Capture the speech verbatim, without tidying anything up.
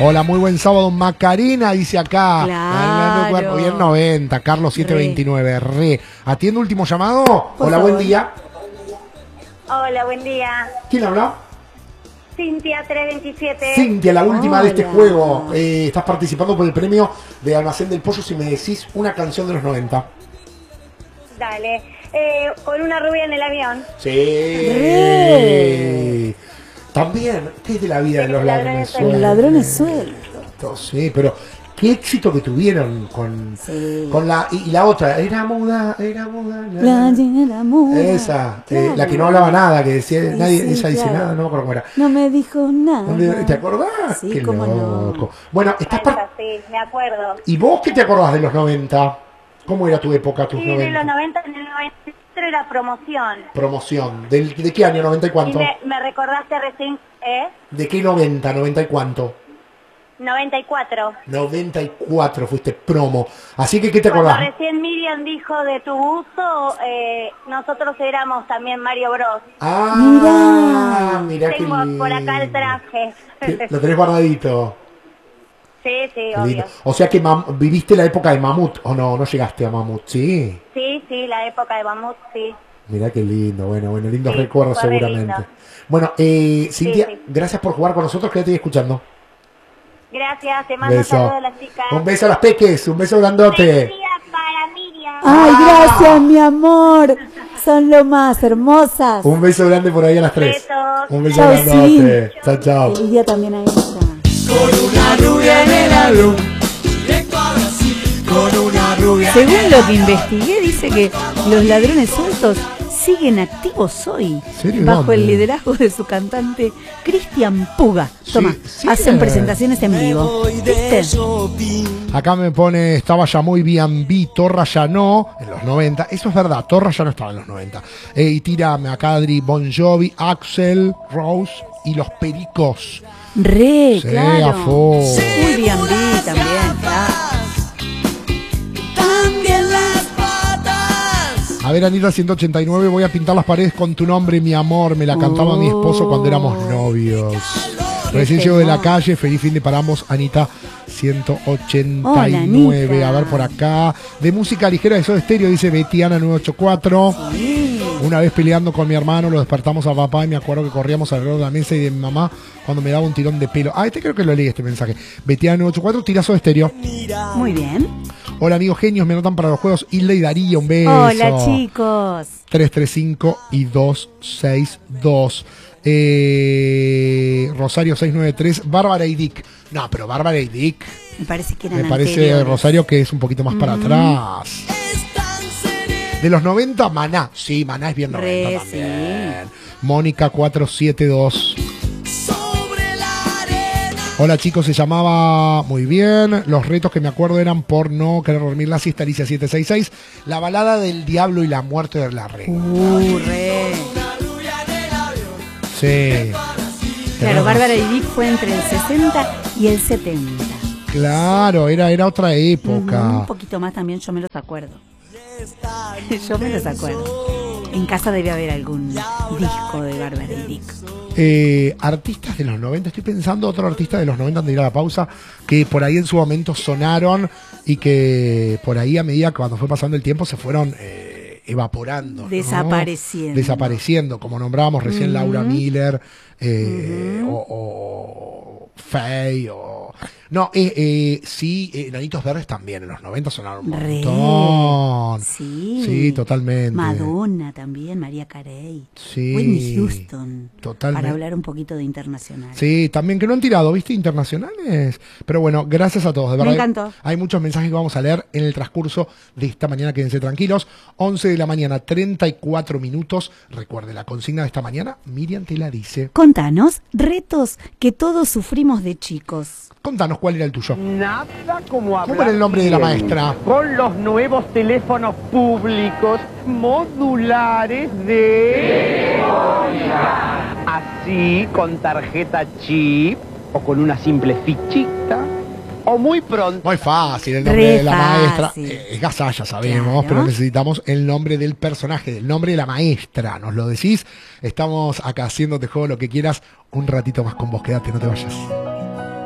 Hola, muy buen sábado, Macarena, dice acá. Claro. Bien noventa, Carlos siete veintinueve. Re. Atiendo último llamado. Por Hola, favor. buen día. Hola, buen día. ¿Quién habla? Cintia tres veintisiete. Cintia, la última Hola. de este juego. Eh, estás participando por el premio de Almacén del Pollo si me decís una canción de los noventa. Dale. Eh, con una rubia en el avión. Sí. Re. También, ¿qué es de la vida de los ladrones Los sueltos? ladrones sueltos. Sí, pero qué éxito que tuvieron con, Sí. con la... Y, y la otra, era muda, era muda. La llena muda. Esa, eh, Claro. la que no hablaba nada, que decía, Sí, nadie, sí, ella dice claro. nada, no me acuerdo cómo era. No me dijo nada. ¿Te acordás? Sí, Qué cómo loco. no. Bueno, estás par- Esa, sí, me acuerdo. ¿y vos qué te acordás de los noventa? ¿Cómo era tu época, tus Sí, de los noventa? noventa, en el noventa y cuatro era promoción. Promoción. ¿Del- ¿De qué año? ¿noventa y Y cuánto? me, me recordaste recién, ¿eh? ¿De qué noventa? ¿noventa y cuánto? noventa y cuatro. noventa y cuatro fuiste promo. Así que, ¿qué te Cuando acordás? recién Miriam dijo de tu uso, eh, nosotros éramos también Mario Bros. Ah, mirá qué Tengo lindo. por acá el traje. ¿Qué? Lo tenés guardadito. Sí, sí, Qué lindo. obvio. O sea que mam- viviste la época de Mamut, ¿o no? ¿No llegaste a Mamut? Sí. Sí, sí, la época de Mamut, sí. Mirá qué lindo, bueno, bueno, lindos Sí, recuerdos fue re seguramente. lindo. Bueno, eh, Cintia, Sí, sí. gracias por jugar con nosotros, quédate escuchando. Gracias, te mando un Beso. saludo a las chicas. Un beso a las peques, un beso grandote. Feliz día para Miriam. Ay, gracias, mi amor. Son lo más hermosas. Un beso grande por ahí a las tres. Besos. Un beso Chau, grandote. Chao, chao. Feliz día también a ella. Con una rubia en el avión. Con una rubia. Según lo que investigué, dice que los ladrones sueltos siguen activos hoy, ¿Serio? bajo ¿Dónde? el liderazgo de su cantante Cristian Puga. Toma, Sí, hacen sí. presentaciones en vivo. ¿Viste? Acá me pone, estaba ya muy bien, vi, Torra ya no, en los noventa. Eso es verdad, Torra ya no estaba en los noventa. Eh, y tira Macadri, Bon Jovi, Axel, Rose y Los Pericos. Re, Sí, claro. a full. Muy bien, vi también, claro. A ver, Anita ciento ochenta y nueve, voy a pintar las paredes con tu nombre, mi amor. Me la cantaba mi esposo cuando éramos novios. Recién llego de la calle, feliz fin de para ambos, Anita ciento ochenta y nueve. Hola, Anita. A ver por acá. De música ligera de Soda Stereo, dice Betiana nueve ocho cuatro. Una vez peleando con mi hermano, lo despertamos a papá y me acuerdo que corríamos alrededor de la mesa y de mi mamá cuando me daba un tirón de pelo. Ah, este creo que lo leí, este mensaje. Betiana nueve ocho cuatro, tira Soda Stereo. Muy bien. Hola amigos genios, me anotan para los juegos Isla y Darío, un beso. Hola, chicos. tres tres cinco y dos seis dos. Eh, Rosario seis nueve tres. Bárbara y Dick. No, pero Bárbara y Dick. Me parece que eran Me parece, anteriores. Rosario, que es un poquito más para atrás. De los noventa, Maná. Sí, Maná es bien noventa Re, también. Mónica cuatro siete dos. Hola chicos, se llamaba muy bien. Los retos que me acuerdo eran por no querer dormir la siesta, Alicia siete seis seis. La balada del diablo y la muerte de la reina. Uh, re. Sí. Claro, Tenés Bárbara y Vic fue entre el sesenta y el setenta. Claro, era, era otra época. Ujú, un poquito más también, yo me los acuerdo. Yo me los acuerdo. En casa debe haber algún disco de Bárbara y Vic. Eh, artistas de los noventa, estoy pensando otro artista de los noventa antes de ir a la pausa, que por ahí en su momento sonaron y que por ahí a medida que cuando fue pasando el tiempo se fueron eh, evaporando, ¿no? Desapareciendo. Desapareciendo, como nombrábamos recién Ujú. Laura Miller, eh, Ujú. o, o Faye, o... No, eh, eh, sí, eh, Nanitos Verdes también, en los noventa sonaron un Re. montón. Sí. Sí, totalmente. Madonna también, María Carey. Sí. Whitney Houston. Totalmente. Para hablar un poquito de internacional. Sí, también que no han tirado, ¿viste? Internacionales. Pero bueno, gracias a todos, de Me verdad. encantó. Hay muchos mensajes que vamos a leer en el transcurso de esta mañana, quédense tranquilos. once de la mañana, treinta y cuatro minutos. Recuerde, la consigna de esta mañana, Miriam te la dice. Contanos retos que todos sufrimos de chicos. Contanos cuál era el tuyo. Nada como hablar ¿Cómo era el nombre de la bien. maestra? Con los nuevos teléfonos públicos modulares de... Así, con tarjeta chip o con una simple fichita. O muy pronto... Muy fácil, el nombre Re de la maestra. fácil. Eh, es Gasalla, sabemos, Claro. pero necesitamos el nombre del personaje, el nombre de la maestra. ¿Nos lo decís? Estamos acá haciéndote juego lo que quieras un ratito más con vos. Quédate, no te vayas.